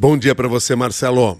Bom dia para você, Marcelo.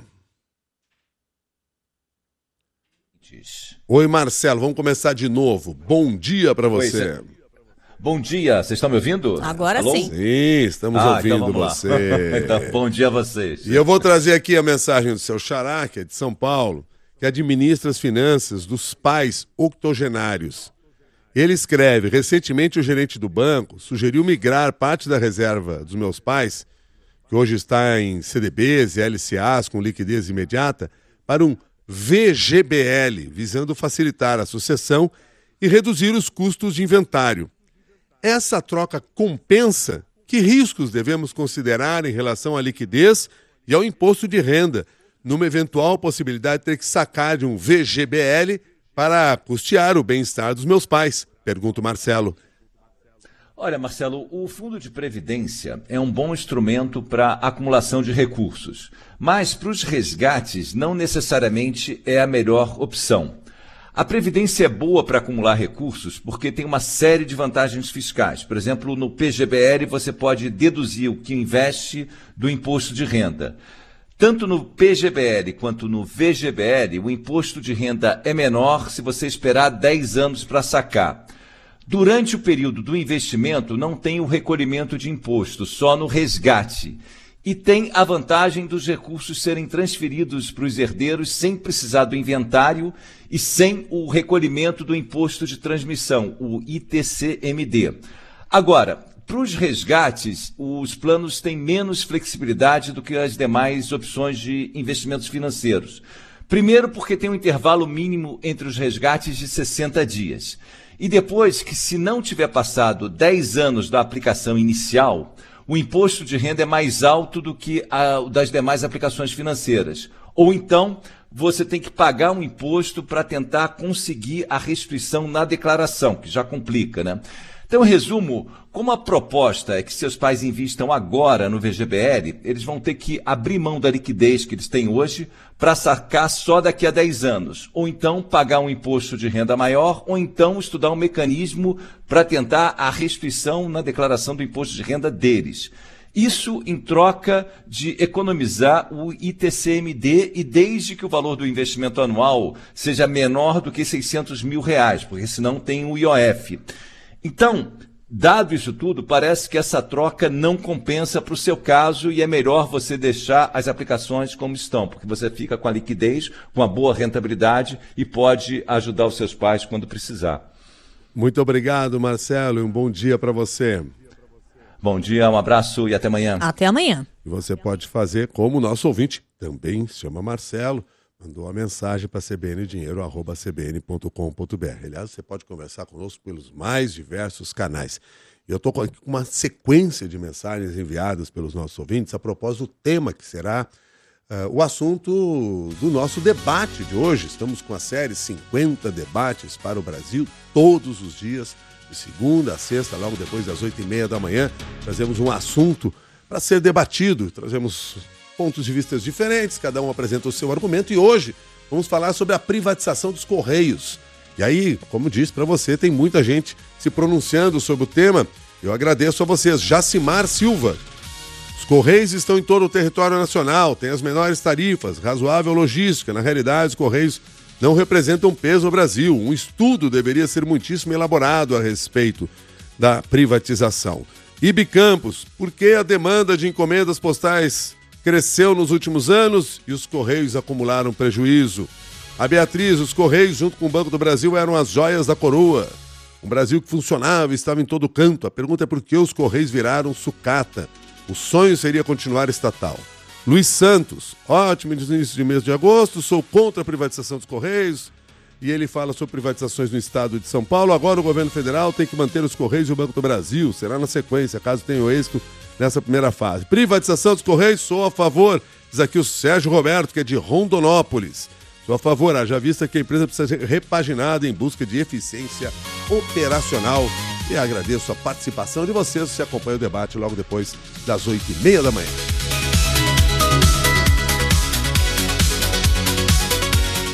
Oi, Marcelo, vamos começar de novo. Bom dia para você. Bom dia, vocês estão me ouvindo? Agora Alô? sim. Sim, estamos ouvindo então vamos você. Lá. Então, bom dia a vocês. E eu vou trazer aqui a mensagem do seu xará, que é de São Paulo, que administra as finanças dos pais octogenários. Ele escreve: recentemente o gerente do banco sugeriu migrar parte da reserva dos meus pais, que hoje está em CDBs e LCAs com liquidez imediata, para um VGBL, visando facilitar a sucessão e reduzir os custos de inventário. Essa troca compensa? Que riscos devemos considerar em relação à liquidez e ao imposto de renda, numa eventual possibilidade de ter que sacar de um VGBL para custear o bem-estar dos meus pais? Pergunta o Marcelo. Olha, Marcelo, o Fundo de Previdência é um bom instrumento para acumulação de recursos, mas para os resgates não necessariamente é a melhor opção. A Previdência é boa para acumular recursos porque tem uma série de vantagens fiscais. Por exemplo, no PGBL você pode deduzir o que investe do imposto de renda. Tanto no PGBL quanto no VGBL, o imposto de renda é menor se você esperar 10 anos para sacar. Durante o período do investimento, não tem o recolhimento de imposto, só no resgate. E tem a vantagem dos recursos serem transferidos para os herdeiros sem precisar do inventário e sem o recolhimento do imposto de transmissão, o ITCMD. Agora, para os resgates, os planos têm menos flexibilidade do que as demais opções de investimentos financeiros. Primeiro, porque tem um intervalo mínimo entre os resgates de 60 dias. E depois que, se não tiver passado 10 anos da aplicação inicial, o imposto de renda é mais alto do que o das demais aplicações financeiras. Ou então, você tem que pagar um imposto para tentar conseguir a restituição na declaração, que já complica, né? Então, em resumo, como a proposta é que seus pais invistam agora no VGBL, eles vão ter que abrir mão da liquidez que eles têm hoje para sacar só daqui a 10 anos. Ou então pagar um imposto de renda maior, ou então estudar um mecanismo para tentar a restituição na declaração do imposto de renda deles. Isso em troca de economizar o ITCMD e desde que o valor do investimento anual seja menor do que R$600 mil, porque senão tem o IOF. Então, dado isso tudo, parece que essa troca não compensa para o seu caso e é melhor você deixar as aplicações como estão, porque você fica com a liquidez, com uma boa rentabilidade e pode ajudar os seus pais quando precisar. Muito obrigado, Marcelo, e um bom dia para você. Bom dia, um abraço e até amanhã. Até amanhã. E você pode fazer como o nosso ouvinte, também se chama Marcelo, mandou uma mensagem para cbndinheiro@cbn.com.br. Aliás, você pode conversar conosco pelos mais diversos canais. Eu estou com uma sequência de mensagens enviadas pelos nossos ouvintes a propósito do tema que será o assunto do nosso debate de hoje. Estamos com a série 50 debates para o Brasil, todos os dias, de segunda a sexta, logo depois das 8h30 da manhã. Trazemos um assunto para ser debatido, trazemos pontos de vista diferentes, cada um apresenta o seu argumento e hoje vamos falar sobre a privatização dos Correios. E aí, como disse para você, tem muita gente se pronunciando sobre o tema. Eu agradeço a vocês. Jacimar Silva. Os Correios estão em todo o território nacional, têm as menores tarifas, razoável logística. Na realidade, os Correios não representam peso no Brasil. Um estudo deveria ser muitíssimo elaborado a respeito da privatização. Ibi Campos, por que a demanda de encomendas postais cresceu nos últimos anos e os Correios acumularam prejuízo? A Beatriz, os Correios, junto com o Banco do Brasil, eram as joias da coroa. Um Brasil que funcionava e estava em todo canto. A pergunta é por que os Correios viraram sucata? O sonho seria continuar estatal. Luiz Santos, ótimo início de mês de agosto, sou contra a privatização dos Correios. E ele fala sobre privatizações no estado de São Paulo. Agora o governo federal tem que manter os Correios e o Banco do Brasil. Será na sequência, caso tenha êxito nessa primeira fase. Privatização dos Correios, sou a favor. Diz aqui o Sérgio Roberto, que é de Rondonópolis. Sou a favor, haja vista que a empresa precisa ser repaginada em busca de eficiência operacional. E agradeço a participação de vocês. Você acompanha o debate logo depois das 8h30 da manhã.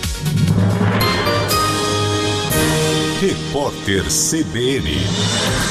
Repórter CBN.